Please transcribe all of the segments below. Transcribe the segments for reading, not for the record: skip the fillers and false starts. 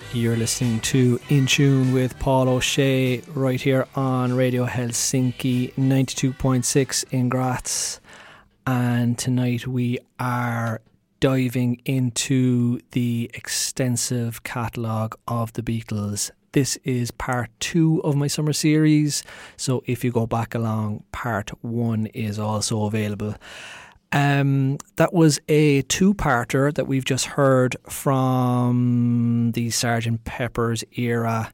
You're listening to In Tune with Paul O'Shea right here on Radio Helsinki 92.6 in Graz. And tonight we are diving into the extensive catalogue of the Beatles. This is part 2 of my summer series, so if you go back along, part 1 is also available. That was a two-parter that we've just heard from the Sgt. Pepper's era.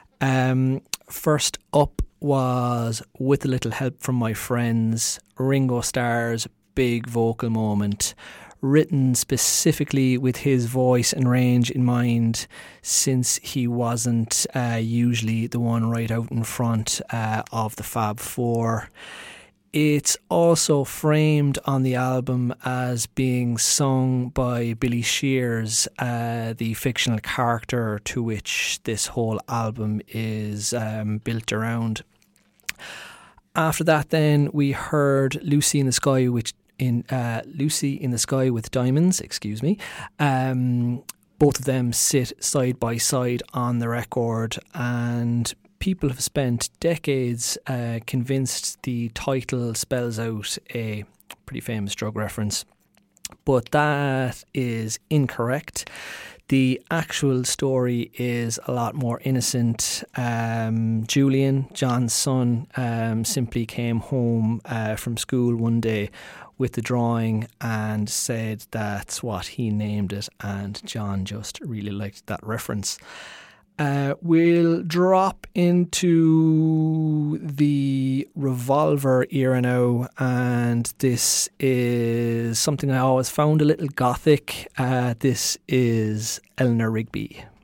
First up was With a Little Help from My Friends, Ringo Starr's big vocal moment, written specifically with his voice and range in mind, since he wasn't usually the one right out in front of the Fab Four. It's also framed on the album as being sung by Billy Shears, the fictional character to which this whole album is built around. After that, then we heard Lucy in the Sky, Lucy in the Sky with Diamonds. Both of them sit side by side on the record, and people have spent decades convinced the title spells out a pretty famous drug reference, but that is incorrect. The actual story is a lot more innocent. Julian, John's son, simply came home from school one day with the drawing and said that's what he named it, and John just really liked that reference. We'll drop into the Revolver era now, and this is something I always found a little gothic. This is Eleanor Rigby.